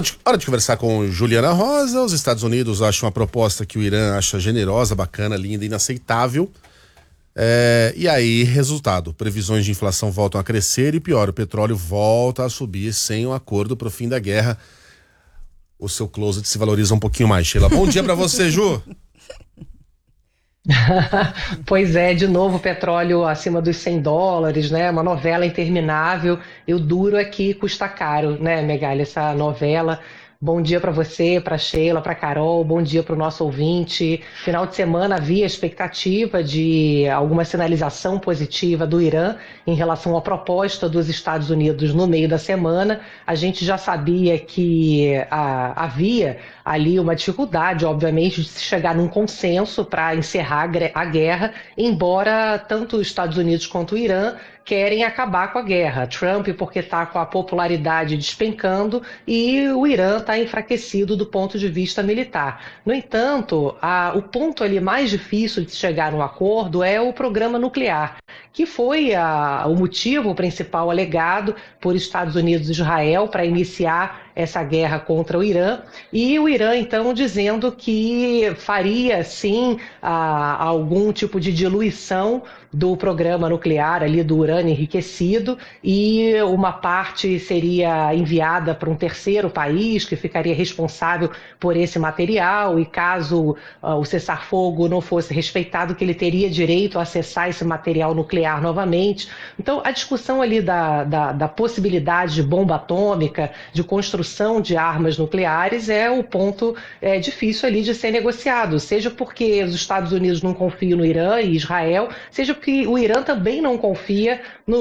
Hora de conversar com Juliana Rosa. Os Estados Unidos acham uma proposta que o Irã acha generosa, bacana, linda, inaceitável. E aí, resultado, previsões de inflação voltam a crescer e pior, o petróleo volta a subir sem um acordo para o fim da guerra. O seu closet se valoriza um pouquinho mais, Sheila. Bom dia para você, Ju. Pois é, de novo petróleo acima dos $100, né? Uma novela interminável. E o duro é que custa caro, né, Megali, essa novela. Bom dia para você, para Sheila, para Carol, bom dia para o nosso ouvinte. Final de semana havia expectativa de alguma sinalização positiva do Irã em relação à proposta dos Estados Unidos no meio da semana. A gente já sabia que havia ali uma dificuldade, obviamente, de se chegar num consenso para encerrar a guerra, embora tanto os Estados Unidos quanto o Irã querem acabar com a guerra. Trump porque está com a popularidade despencando e o Irã está enfraquecido do ponto de vista militar. No entanto, o ponto ali mais difícil de chegar a um acordo é o programa nuclear, que foi o motivo principal alegado por Estados Unidos e Israel para iniciar essa guerra contra o Irã, e o Irã então dizendo que faria sim algum tipo de diluição do programa nuclear ali do urânio enriquecido, e uma parte seria enviada para um terceiro país que ficaria responsável por esse material, e caso o cessar-fogo não fosse respeitado, que ele teria direito a acessar esse material nuclear novamente. Então a discussão ali da possibilidade de bomba atômica, de construção de armas nucleares é o ponto difícil ali de ser negociado, seja porque os Estados Unidos não confiam no Irã e Israel, seja porque o Irã também não confia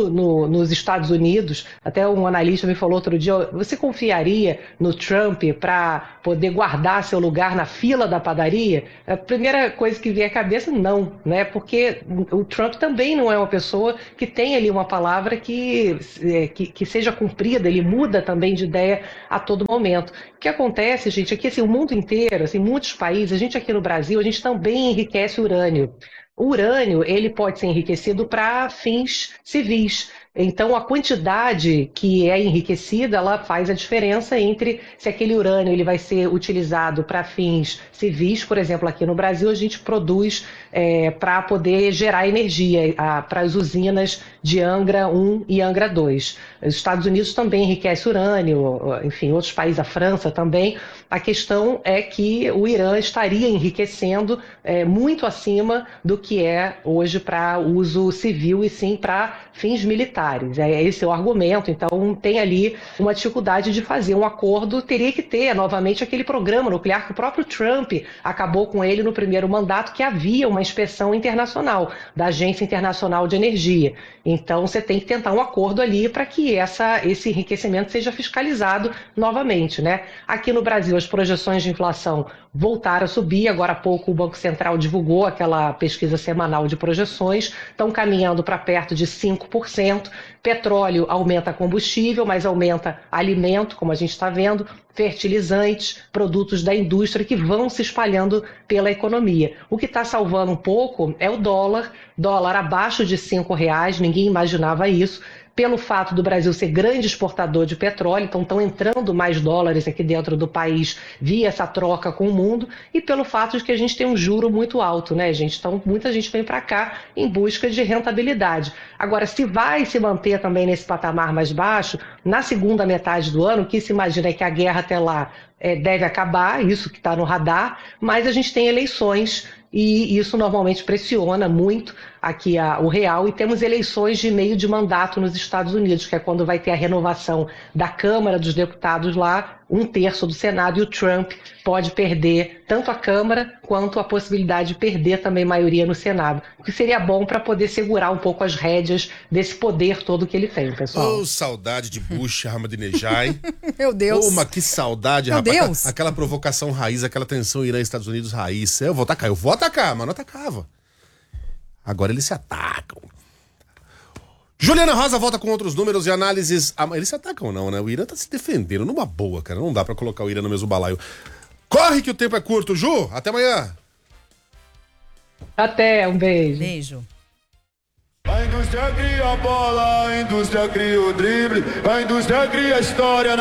nos Estados Unidos. Até um analista me falou outro dia, você confiaria no Trump para poder guardar seu lugar na fila da padaria? A primeira coisa que vem à cabeça, não, né? Porque o Trump também não é uma pessoa que tem ali uma palavra que seja cumprida, ele muda também de ideia a todo momento. O que acontece, gente, é que assim, o mundo inteiro, assim, muitos países, a gente aqui no Brasil, a gente também enriquece urânio. O urânio, ele pode ser enriquecido para fins civis. Então, a quantidade que é enriquecida, ela faz a diferença entre se aquele urânio ele vai ser utilizado para fins civis. Por exemplo, aqui no Brasil, a gente produz para poder gerar energia para as usinas de Angra 1 e Angra 2. Os Estados Unidos também enriquecem urânio, enfim, outros países, a França também. A questão é que o Irã estaria enriquecendo muito acima do que é hoje para uso civil e sim para fins militares. Esse é o argumento. Então tem ali uma dificuldade de fazer um acordo. Teria que ter novamente aquele programa nuclear que o próprio Trump acabou com ele no primeiro mandato, que havia uma inspeção internacional da Agência Internacional de Energia. Então você tem que tentar um acordo ali para que esse enriquecimento seja fiscalizado novamente, né? Aqui no Brasil as projeções de inflação voltaram a subir. Agora há pouco o Banco Central divulgou aquela pesquisa semanal de projeções, estão caminhando para perto de 5%. Petróleo aumenta combustível, mas aumenta alimento, como a gente está vendo, fertilizantes, produtos da indústria que vão se espalhando pela economia. O que está salvando um pouco é o dólar abaixo de R$5, ninguém imaginava isso, pelo fato do Brasil ser grande exportador de petróleo, então estão entrando mais dólares aqui dentro do país via essa troca com o mundo, e pelo fato de que a gente tem um juro muito alto, né, gente? Então muita gente vem para cá em busca de rentabilidade. Agora, se vai se manter também nesse patamar mais baixo, na segunda metade do ano, o que se imagina é que a guerra até lá deve acabar, isso que está no radar, mas a gente tem eleições e isso normalmente pressiona muito aqui o real, e temos eleições de meio de mandato nos Estados Unidos, que é quando vai ter a renovação da Câmara dos Deputados lá, 1/3 do Senado, e o Trump pode perder tanto a Câmara quanto a possibilidade de perder também maioria no Senado, o que seria bom para poder segurar um pouco as rédeas desse poder todo que ele tem, pessoal. Saudade de Bush, Ahmadinejad, hein? Meu Deus. Que saudade, Meu rapaz. Deus. Aquela provocação raiz, aquela tensão Irã e Estados Unidos raiz. Eu vou atacar, mas não atacava. Agora eles se atacam. Juliana Rosa volta com outros números e análises. Eles se atacam não, né? O Irã tá se defendendo numa boa, cara. Não dá pra colocar o Irã no mesmo balaio. Corre que o tempo é curto, Ju. Até amanhã. Até, um beijo. Beijo. A indústria cria a bola, a indústria cria o drible, a indústria cria a história.